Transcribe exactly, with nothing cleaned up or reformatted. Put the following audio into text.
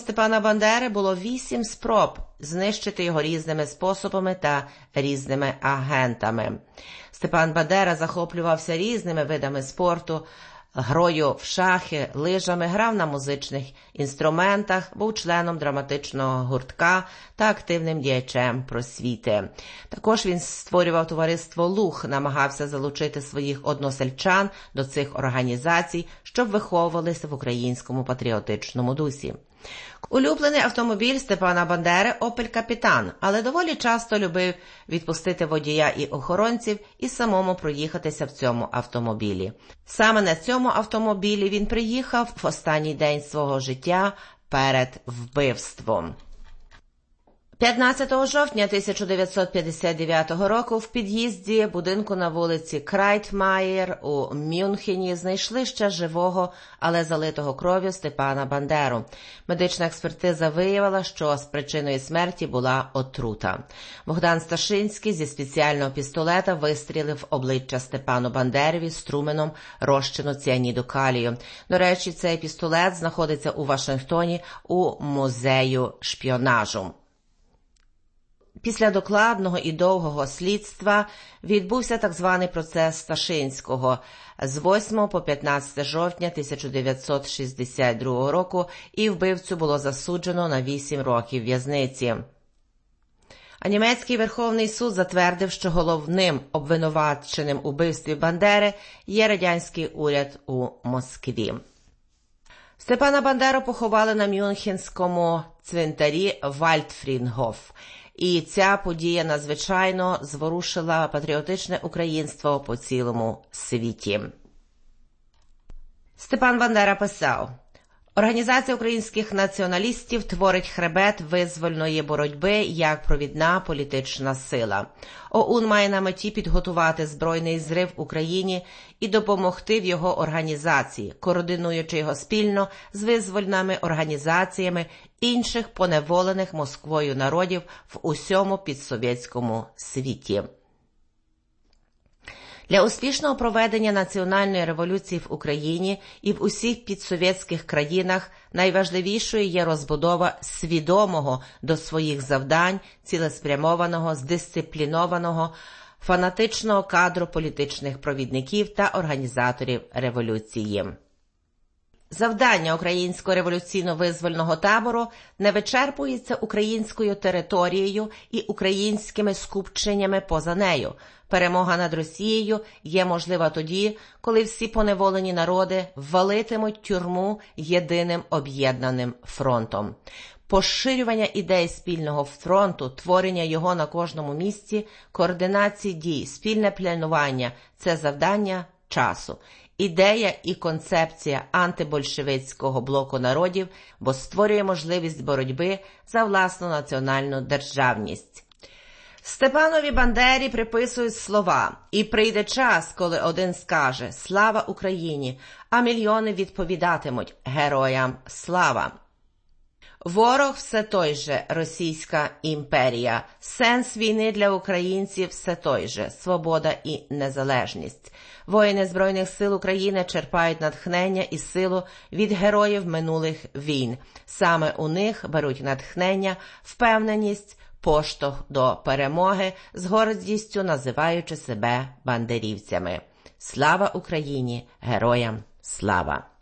Степана Бандери було вісім спроб знищити його різними способами та різними агентами. Степан Бандера захоплювався різними видами спорту, грою в шахи, лижами, грав на музичних інструментах, був членом драматичного гуртка та активним діячем просвіти. Також він створював товариство «Луг», намагався залучити своїх односельчан до цих організацій, щоб виховувалися в українському патріотичному дусі. Улюблений автомобіль Степана Бандери – «Опель Капітан», але доволі часто любив відпустити водія і охоронців і самому проїхатися в цьому автомобілі. Саме на цьому автомобілі він приїхав в останній день свого життя перед вбивством. п'ятнадцятого жовтня тисяча дев'ятсот п'ятдесят дев'ятого року в під'їзді будинку на вулиці Крайтмаєр у Мюнхені знайшли ще живого, але залитого кров'ю Степана Бандеру. Медична експертиза виявила, що з причиною смерті була отрута. Богдан Сташинський зі спеціального пістолета вистрілив в обличчя Степану Бандерові струменом розчину ціаніду калію. До речі, цей пістолет знаходиться у Вашингтоні у музею шпіонажу. Після докладного і довгого слідства відбувся так званий процес Сташинського з восьмого по п'ятнадцяте жовтня тисяча дев'ятсот шістдесят другого року, і вбивцю було засуджено на вісім років в'язниці. А німецький Верховний суд затвердив, що головним обвинуваченим у вбивстві Бандери є радянський уряд у Москві. Степана Бандеру поховали на мюнхенському цвинтарі Вальдфрідгоф. І ця подія надзвичайно зворушила патріотичне українство по цілому світі. Степан Бандера писав: «Організація українських націоналістів творить хребет визвольної боротьби як провідна політична сила. ОУН має на меті підготувати збройний зрив в Україні і допомогти в його організації, координуючи його спільно з визвольними організаціями інших поневолених Москвою народів в усьому підсовєтському світі». Для успішного проведення національної революції в Україні і в усіх підсовєтських країнах найважливішою є розбудова свідомого до своїх завдань, цілеспрямованого, здисциплінованого, фанатичного кадру політичних провідників та організаторів революції. Завдання Українського революційно-визвольного табору не вичерпується українською територією і українськими скупченнями поза нею. Перемога над Росією є можлива тоді, коли всі поневолені народи ввалитимуть тюрму єдиним об'єднаним фронтом. Поширювання ідей спільного фронту, творення його на кожному місці, координації дій, спільне планування – це завдання часу. Ідея і концепція антибольшевицького блоку народів, бо створює можливість боротьби за власну національну державність. Степанові Бандері приписують слова «І прийде час, коли один скаже «Слава Україні», а мільйони відповідатимуть «Героям слава». Ворог все той же – Російська імперія. Сенс війни для українців все той же – свобода і незалежність. Воїни Збройних сил України черпають натхнення і силу від героїв минулих війн. Саме у них беруть натхнення, впевненість, поштовх до перемоги, з гордістю називаючи себе бандерівцями. Слава Україні! Героям слава!